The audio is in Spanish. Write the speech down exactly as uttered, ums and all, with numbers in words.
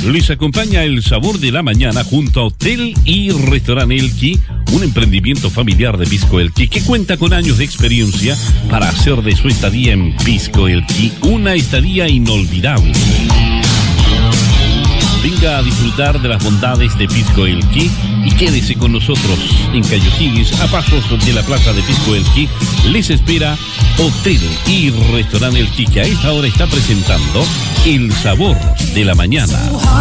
Les acompaña El Sabor de la Mañana junto a Hotel y Restaurante Elqui, un emprendimiento familiar de Pisco Elqui que cuenta con años de experiencia para hacer de su estadía en Pisco Elqui una estadía inolvidable. Venga a disfrutar de las bondades de Pisco Elqui y quédese con nosotros en Cayo Higgins, a pasos de la plaza de Pisco Elqui. Les espera Hotel y Restaurante Elqui, que a esta hora está presentando El Sabor de la Mañana.